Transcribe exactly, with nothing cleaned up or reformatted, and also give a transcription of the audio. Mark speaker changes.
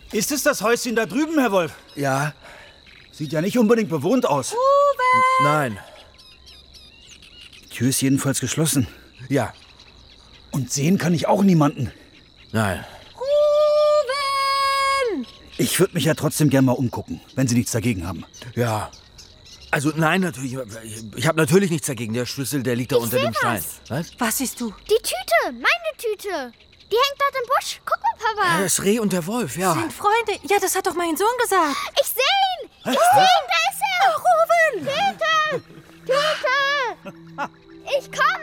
Speaker 1: Ist es das Häuschen da drüben, Herr Wolf?
Speaker 2: Ja.
Speaker 1: Sieht ja nicht unbedingt bewohnt aus.
Speaker 3: Ruben!
Speaker 2: Nein.
Speaker 1: Die Tür ist jedenfalls geschlossen.
Speaker 2: Ja.
Speaker 1: Und sehen kann ich auch niemanden.
Speaker 2: Nein.
Speaker 3: Ruben!
Speaker 1: Ich würde mich ja trotzdem gern mal umgucken, wenn Sie nichts dagegen haben.
Speaker 2: Ja. Also nein, natürlich. Ich habe natürlich nichts dagegen. Der Schlüssel, der liegt da unter dem Stein. Was?
Speaker 3: Was siehst du?
Speaker 4: Die Tüte, meine Tüte. Die hängt dort im Busch. Guck mal, Papa.
Speaker 2: Das Reh und der Wolf, ja.
Speaker 3: Sind Freunde. Ja, das hat doch mein Sohn gesagt.
Speaker 4: Ich sehe ihn. Ich sehe ihn, da ist er.
Speaker 3: Ruben!
Speaker 4: Tüte, Tüte. Ich komme.